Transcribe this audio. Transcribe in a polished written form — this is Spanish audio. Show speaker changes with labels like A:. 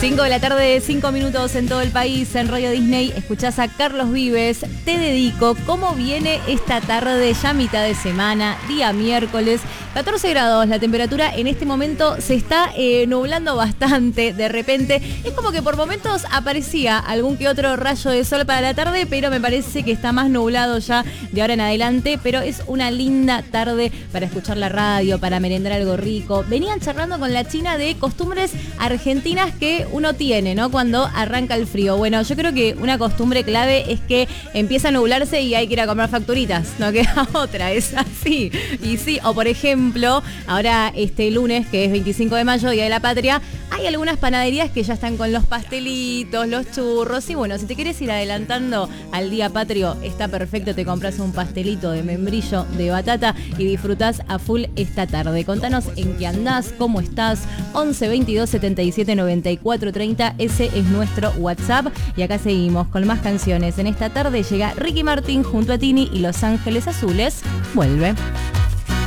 A: 5 de la tarde, 5 minutos en todo el país. En Radio Disney escuchás a Carlos Vives. Te dedico. ¿Cómo viene esta tarde? Ya mitad de semana, día miércoles. 14 grados la temperatura. En este momento se está nublando bastante. De repente es como que por momentos aparecía algún que otro rayo de sol para la tarde, pero me parece que está más nublado ya de ahora en adelante. Pero es una linda tarde para escuchar la radio, para merendar algo rico. Venían charlando con la China de costumbres argentinas que uno tiene, ¿no? Cuando arranca el frío. Bueno, yo creo que una costumbre clave es que empieza a nublarse y hay que ir a comprar facturitas. No queda otra, es así. Y sí, o por ejemplo, ahora este lunes, que es 25 de mayo, Día de la Patria, hay algunas panaderías que ya están con los pastelitos, los churros. Y bueno, si te quieres ir adelantando al Día Patrio, está perfecto. Te compras un pastelito de membrillo de batata y disfrutás a full esta tarde. Contanos en qué andás, cómo estás. 11 22 77 94 30, ese es nuestro WhatsApp. Y acá seguimos con más canciones. En esta tarde llega Ricky Martin junto a Tini y Los Ángeles Azules. Vuelve.